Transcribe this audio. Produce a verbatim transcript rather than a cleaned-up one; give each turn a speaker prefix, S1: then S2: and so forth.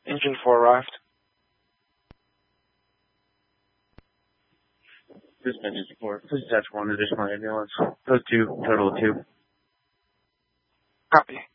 S1: Engine four arrived.
S2: This is Engine four. Please attach one additional ambulance. Code two, total of two.
S1: Copy.